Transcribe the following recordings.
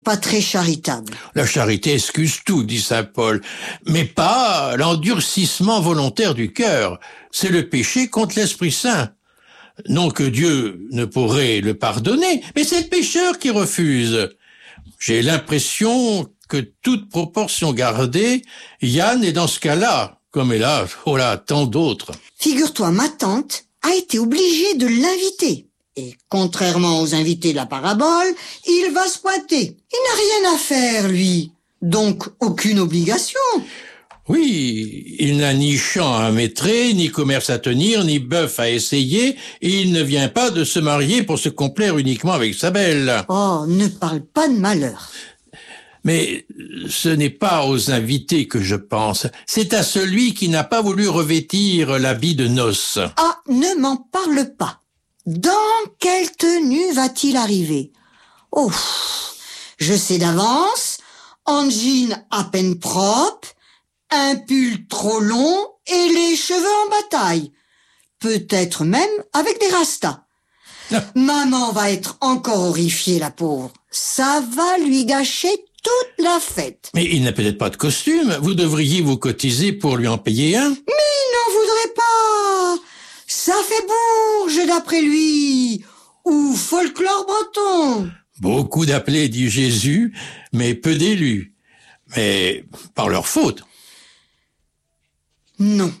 Pas très charitable. La charité excuse tout, dit saint Paul, mais pas l'endurcissement volontaire du cœur. C'est le péché contre l'Esprit Saint. Non que Dieu ne pourrait le pardonner, mais c'est le pécheur qui refuse. J'ai l'impression que toute proportion gardée, Yann est dans ce cas-là, comme hélas, oh là, tant d'autres. Figure-toi, ma tante a été obligée de l'inviter. Et contrairement aux invités de la parabole, il va se pointer. Il n'a rien à faire, lui. Donc, aucune obligation. Oui, il n'a ni champ à maîtrer, ni commerce à tenir, ni bœuf à essayer, et il ne vient pas de se marier pour se complaire uniquement avec sa belle. Oh, ne parle pas de malheur. Mais ce n'est pas aux invités que je pense, c'est à celui qui n'a pas voulu revêtir l'habit de noces. Ah, ne m'en parle pas. Dans quelle tenue va-t-il arriver? Oh, je sais d'avance, en jean à peine propre, un pull trop long et les cheveux en bataille. Peut-être même avec des rastas. Maman va être encore horrifiée, la pauvre. Ça va lui gâcher toute la fête. Mais il n'a peut-être pas de costume, vous devriez vous cotiser pour lui en payer un. Mais il n'en voudrait pas. Ça fait bourge d'après lui, ou folklore breton. Beaucoup d'appelés, dit Jésus, mais peu d'élus. Mais par leur faute. Non.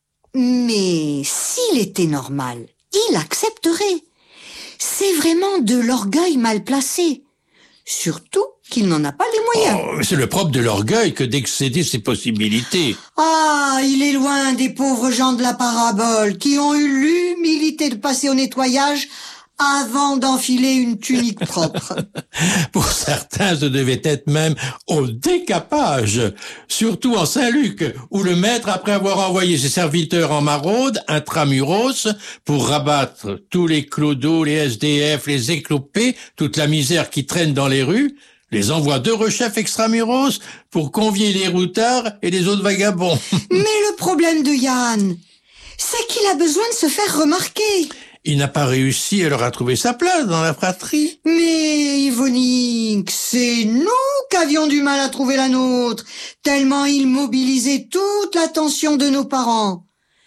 Mais s'il était normal, il accepterait. C'est vraiment de l'orgueil mal placé. Surtout qu'il n'en a pas les moyens. Oh, c'est le propre de l'orgueil que d'excéder ses possibilités. Ah, il est loin des pauvres gens de la parabole qui ont eu l'humilité de passer au nettoyage avant d'enfiler une tunique propre. Pour certains, ce devait être même au décapage, surtout en Saint-Luc, où le maître, après avoir envoyé ses serviteurs en maraude, intramuros, pour rabattre tous les clodos, les SDF, les éclopés, toute la misère qui traîne dans les rues, les envoie d'heureux chefs extramuros pour convier les routards et les autres vagabonds. Mais le problème de Yann, c'est qu'il a besoin de se faire remarquer. Il n'a pas réussi à leur à trouver sa place dans la fratrie. Mais Yvonique, c'est nous qu'avions du mal à trouver la nôtre, tellement il mobilisait toute l'attention de nos parents.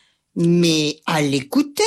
Mais à l'écouter,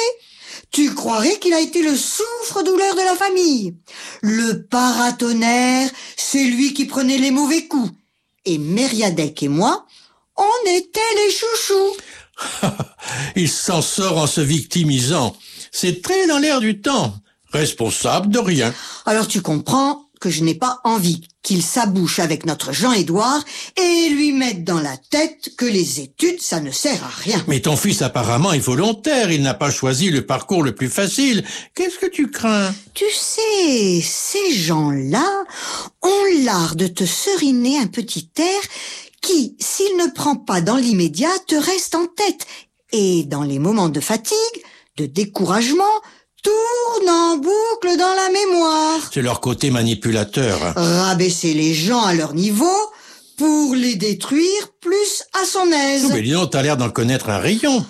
tu croirais qu'il a été le souffre-douleur de la famille. Le paratonnerre, c'est lui qui prenait les mauvais coups. Et Mériadec et moi, on était les chouchous. Il s'en sort en se victimisant. C'est très dans l'air du temps. Responsable de rien. Alors tu comprends que je n'ai pas envie qu'il s'abouche avec notre Jean-Édouard et lui mette dans la tête que les études, ça ne sert à rien. Mais ton fils apparemment est volontaire. Il n'a pas choisi le parcours le plus facile. Qu'est-ce que tu crains? Tu sais, ces gens-là ont l'art de te seriner un petit air qui, s'il ne prend pas dans l'immédiat, te reste en tête. Et dans les moments de fatigue, de découragement, tourne en boucle dans la mémoire. C'est leur côté manipulateur. Rabaisser les gens à leur niveau pour les détruire plus à son aise. Mais dis donc, t'as l'air d'en connaître un rayon.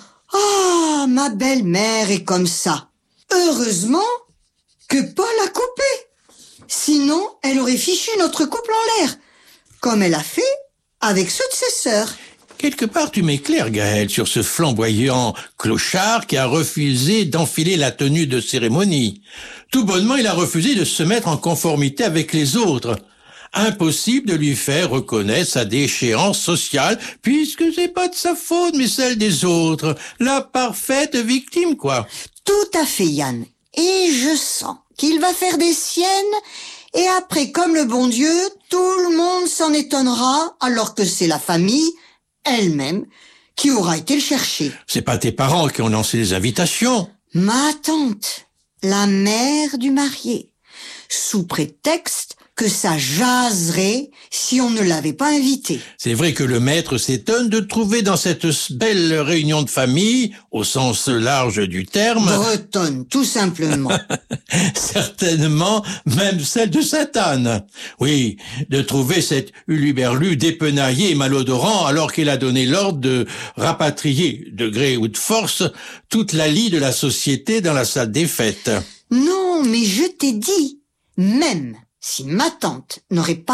Ah, ma belle-mère est comme ça. Heureusement que Paul a coupé. Sinon, elle aurait fichu notre couple en l'air, comme elle a fait avec ceux de ses sœurs. Quelque part, tu m'éclaires, Gaël, sur ce flamboyant clochard qui a refusé d'enfiler la tenue de cérémonie. Tout bonnement, il a refusé de se mettre en conformité avec les autres. Impossible de lui faire reconnaître sa déchéance sociale, puisque c'est pas de sa faute, mais celle des autres. La parfaite victime, quoi. Tout à fait, Yann. Et je sens qu'il va faire des siennes, et après, comme le bon Dieu, tout le monde s'en étonnera, alors que c'est la famille elle-même qui aura été le chercher. C'est pas tes parents qui ont lancé les invitations. Ma tante, la mère du marié, sous prétexte que ça jaserait si on ne l'avait pas invité. C'est vrai que le maître s'étonne de trouver dans cette belle réunion de famille, au sens large du terme... Bretonne, tout simplement. Certainement même celle de Sainte-Anne. Oui, de trouver cet huluberlu dépenaillé et malodorant alors qu'il a donné l'ordre de rapatrier, de gré ou de force, toute la lie de la société dans la salle des fêtes. Non, mais je t'ai dit, même si ma tante n'aurait pas